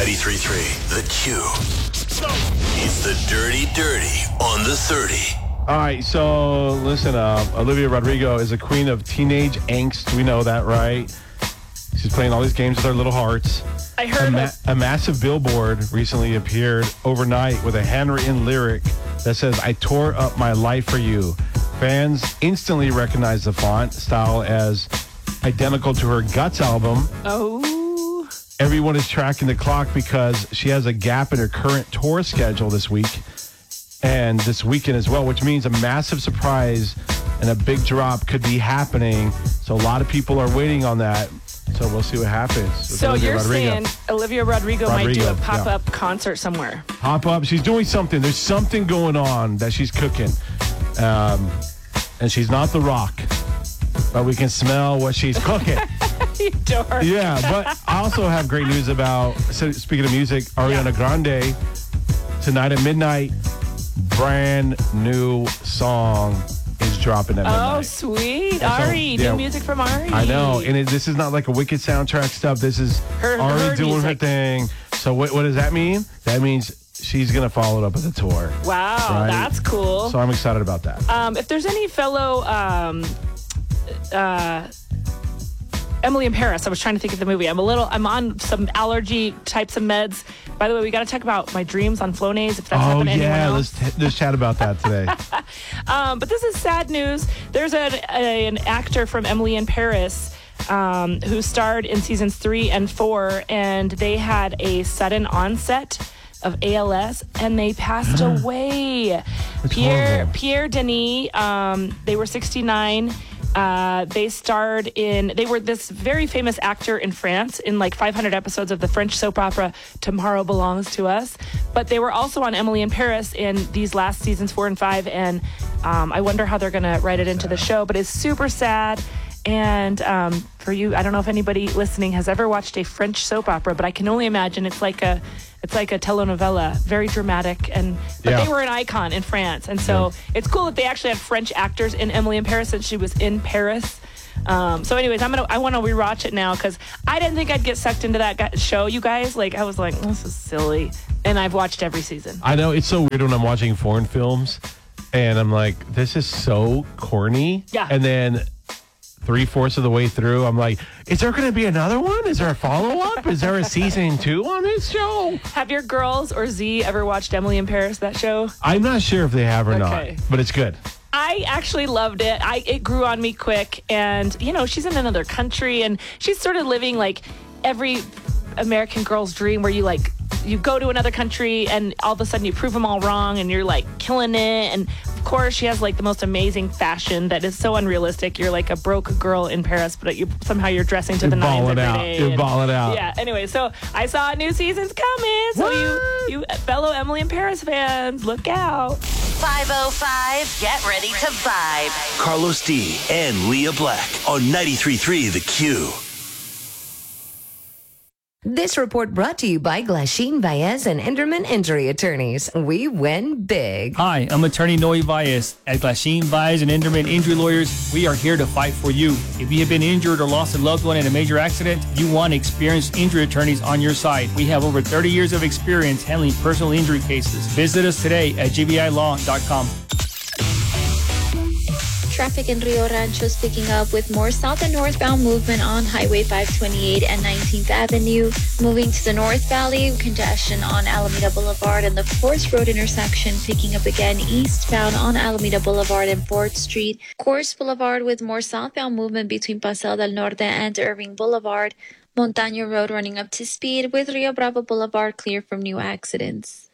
93.3 The Q. It's the Dirty on the 30. All right, so listen, Olivia Rodrigo is a queen of teenage angst. We know that, right? She's playing all these games with our little hearts. I heard a massive billboard recently appeared overnight with a handwritten lyric that says, "I tore up my life for you." Fans instantly recognized the font style as identical to her Guts album. Oh. Everyone is tracking the clock because she has a gap in her current tour schedule this week and this weekend as well, which means a massive surprise and a big drop could be happening. So a lot of people are waiting on that. So we'll see what happens. So you're saying Olivia Rodrigo might do a pop-up concert somewhere? Pop-up. She's doing something. There's something going on that she's cooking. And she's not The Rock. But we can smell what she's cooking. You dork. Yeah, but I also have great news about, so speaking of music, Ariana Grande, tonight at midnight, brand new song is dropping at midnight. Oh, sweet. Ari, new music from Ari. I know, and this is not like a Wicked soundtrack stuff. This is Ari doing music. her thing. So what does that mean? That means she's going to follow it up with a tour. Wow, right? That's cool. So I'm excited about that. If there's any fellow Emily in Paris, I was trying to think of the movie. I'm on some allergy types of meds. By the way, we got to talk about my dreams on Flonase, if that's happened to anyone else. Let's chat about that today. But this is sad news. There's an actor from Emily in Paris who starred in seasons 3 and 4, and they had a sudden onset of ALS, and they passed away. Pierre Denis, they were 69. They were this very famous actor in France in like 500 episodes of the French soap opera Tomorrow Belongs to Us. But they were also on Emily in Paris in these last seasons 4 and 5. And I wonder how they're going to write it into the show. But it's super sad. And for you, I don't know if anybody listening has ever watched a French soap opera, but I can only imagine it's like a telenovela, very dramatic, but they were an icon in France, and so it's cool that they actually had French actors in Emily in Paris since she was in Paris. So, anyways, I want to rewatch it now because I didn't think I'd get sucked into that show. You guys, I was like, this is silly, and I've watched every season. I know, it's so weird when I'm watching foreign films, and I'm like, this is so corny. Yeah, and then 3/4 of the way through, I'm like, is there going to be another one? Is there a follow-up? Is there a season 2 on this show? Have your girls or Z ever watched Emily in Paris, that show? I'm not sure if they have or not, but it's good. I actually loved it. It grew on me quick, and, she's in another country, and she's sort of living like every American girl's dream where you go to another country and all of a sudden you prove them all wrong and you're like killing it. And of course she has like the most amazing fashion that is so unrealistic. You're like a broke girl in Paris, but somehow you're dressing to the nines every day. You're balling out. Yeah. Anyway, so I saw new season's coming. So you fellow Emily in Paris fans, look out. 5:05. Get ready to vibe. Carlos D and Leah Black on 93.3 The Q. This report brought to you by Glasheen, Baez, and Enderman Injury Attorneys. We win big. Hi, I'm attorney Noe Baez. At Glasheen, Baez, and Enderman Injury Lawyers, we are here to fight for you. If you have been injured or lost a loved one in a major accident, you want experienced injury attorneys on your side. We have over 30 years of experience handling personal injury cases. Visit us today at gbilaw.com. Traffic in Rio Rancho is picking up with more south and northbound movement on Highway 528 and 19th Avenue. Moving to the North Valley, congestion on Alameda Boulevard and the Forest Road intersection, picking up again eastbound on Alameda Boulevard and 4th Street. Course Boulevard with more southbound movement between Paseo del Norte and Irving Boulevard. Montaño Road running up to speed with Rio Bravo Boulevard clear from new accidents.